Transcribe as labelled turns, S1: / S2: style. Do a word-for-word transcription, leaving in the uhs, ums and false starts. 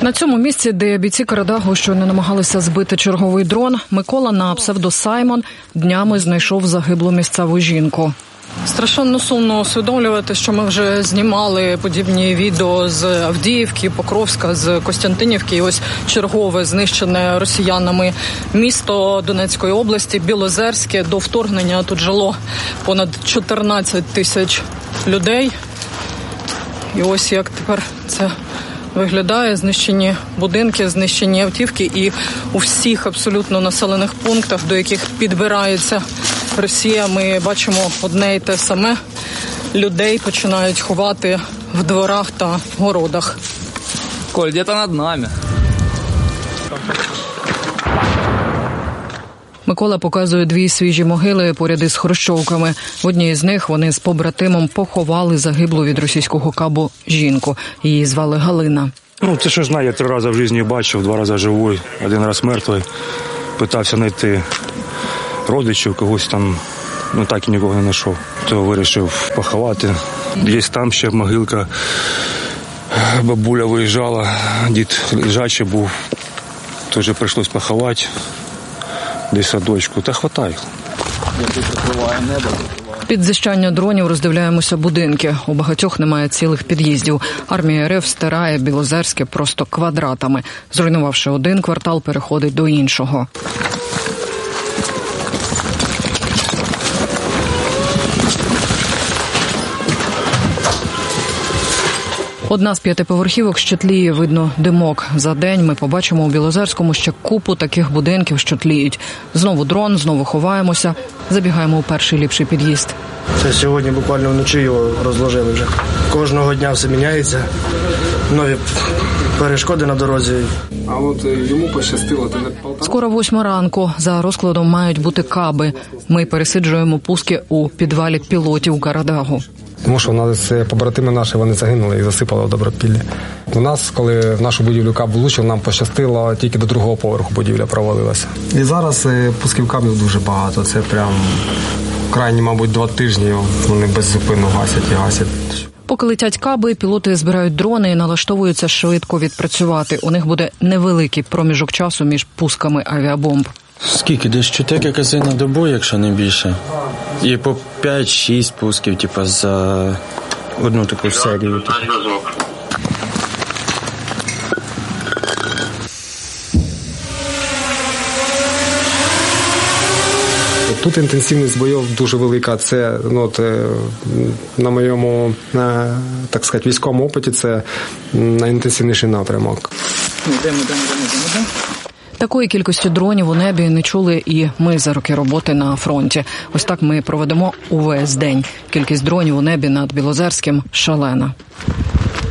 S1: На цьому місці, де бійці Карадагу щойно намагалися збити черговий дрон, Микола на псевдо Саймон днями знайшов загиблу місцеву жінку. Страшенно сумно усвідомлювати, що ми вже знімали подібні відео з Авдіївки, Покровська, з Костянтинівки. І ось чергове знищене росіянами місто Донецької області, Білозерське. До вторгнення тут жило понад чотирнадцять тисяч людей. І ось як тепер це виглядає: знищені будинки, знищені автівки, і у всіх абсолютно населених пунктах, до яких підбирається Росія, ми бачимо одне і те саме. Людей починають ховати в дворах та городах.
S2: Коль, где-то над нами.
S1: Микола показує дві свіжі могили поряд із хрущовками. В одній з них вони з побратимом поховали загиблу від російського кабу жінку. Її звали Галина.
S3: Ну, це що знаю, я три рази в житті бачив, два рази живий, один раз мертвий. Питався знайти родичів, когось там, ну так і нікого не знайшов. То вирішив поховати. Є там ще могилка, бабуля виїжджала, дід лежачий був, теж прийшлось поховати. Десь садочку, та хватає.
S1: Під зищання дронів роздивляємося будинки. У багатьох немає цілих під'їздів. Армія РФ стирає Білозерське просто квадратами. Зруйнувавши один квартал, переходить до іншого. Одна з п'ятиповерхівок ще тліє, видно димок. За день ми побачимо у Білозерському ще купу таких будинків, що тліють. Знову дрон, знову ховаємося, забігаємо у перший ліпший під'їзд.
S4: Це сьогодні буквально вночі його розложили вже. Кожного дня все міняється, нові перешкоди на дорозі.
S2: А от йому пощастило. Ти не Полтава?
S1: Скоро восьма ранку. За розкладом мають бути каби. Ми пересиджуємо пуски у підвалі пілотів Карадагу.
S5: Тому що у нас побратими наші, вони загинули і засипали в Добропіллі. У нас, коли в нашу будівлю каб влучив, нам пощастило, тільки до другого поверху будівля провалилася. І зараз пусків кабів дуже багато. Це прям крайні, мабуть, два тижні вони беззупинно гасять і гасять.
S1: Поки летять каби, пілоти збирають дрони і налаштовуються швидко відпрацювати. У них буде невеликий проміжок часу між пусками авіабомб.
S6: Скільки? Десь чотири рази на добу, якщо не більше. І по п'ять-шість пусків, типу, за одну таку серію. Типу.
S5: Тут інтенсивність бойов дуже велика. Це, ну, от, на моєму, так сказати, військовому опиті, це найінтенсивніший напрямок.
S1: Йдемо, йдемо, йдемо, йдемо. Такої кількості дронів у небі не чули і ми за роки роботи на фронті. Ось так ми проведемо увесь день. Кількість дронів у небі над Білозерським шалена.